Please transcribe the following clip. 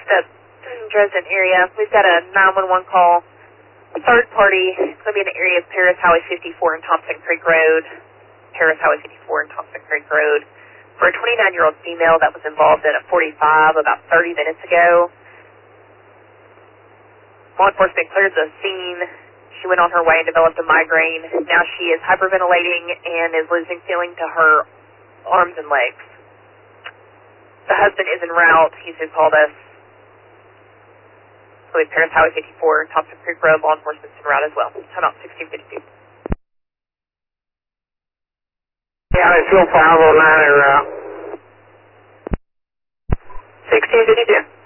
the Dresden area. We've got a 911 call. Third party, it's going to be in the area of Paris Highway 54 and Thompson Creek Road. Paris Highway 54 and Thompson Creek Road. For a 29-year-old female that was involved in a 45 about 30 minutes ago. Law enforcement cleared the scene. She went on her way and developed a migraine. Now she is hyperventilating and is losing feeling to her arms and legs. The husband is en route. He's who called us. So with Paris Highway 54, Thompson Creek Road, law enforcement's en route as well. Time out 1652. Yeah, it's 509 en route. 1652.